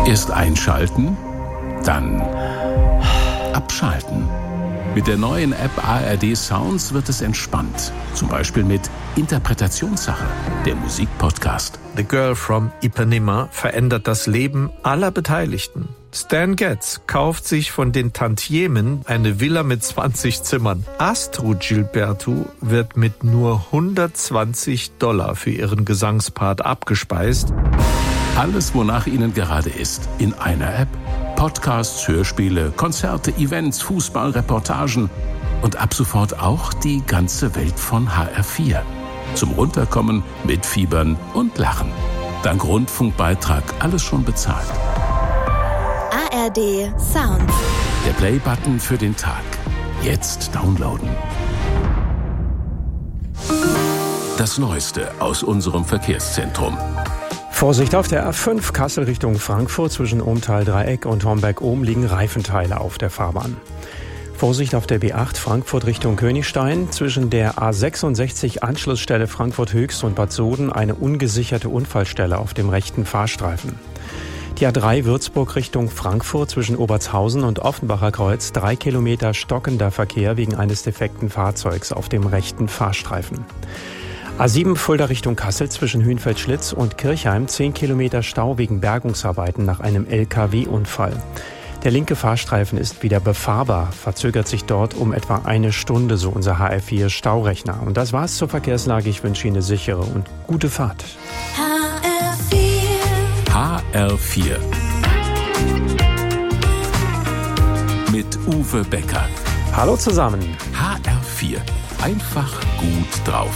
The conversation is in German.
Erst einschalten, dann abschalten. Mit der neuen App ARD Sounds wird es entspannt. Zum Beispiel mit Interpretationssache, der Musikpodcast. The Girl from Ipanema verändert das Leben aller Beteiligten. Stan Getz kauft sich von den Tantiemen eine Villa mit 20 Zimmern. Astrud Gilberto wird mit nur $120 für ihren Gesangspart abgespeist. Alles, wonach Ihnen gerade ist, in einer App. Podcasts, Hörspiele, Konzerte, Events, Fußball, Reportagen und ab sofort auch die ganze Welt von HR4. Zum Runterkommen, mitfiebern und lachen. Dank Rundfunkbeitrag alles schon bezahlt. ARD Sounds. Der Play-Button für den Tag. Jetzt downloaden. Das Neueste aus unserem Verkehrszentrum. Vorsicht auf der A5 Kassel Richtung Frankfurt. Zwischen Ohmtal-Dreieck und Homberg-Ohm liegen Reifenteile auf der Fahrbahn. Vorsicht auf der B8 Frankfurt Richtung Königstein. Zwischen der A66 Anschlussstelle Frankfurt Höchst und Bad Soden eine ungesicherte Unfallstelle auf dem rechten Fahrstreifen. Die A3 Würzburg Richtung Frankfurt zwischen Obertshausen und Offenbacher Kreuz 3 Kilometer stockender Verkehr wegen eines defekten Fahrzeugs auf dem rechten Fahrstreifen. A7 Fulda Richtung Kassel zwischen Hünfeld-Schlitz und Kirchheim 10 Kilometer Stau wegen Bergungsarbeiten nach einem LKW-Unfall. Der linke Fahrstreifen ist wieder befahrbar, verzögert sich dort um etwa eine Stunde, so unser HR4 Staurechner. Und das war's zur Verkehrslage. Ich wünsche Ihnen eine sichere und gute Fahrt. HR4 mit Uwe Becker. Hallo zusammen. HR4. Einfach gut drauf.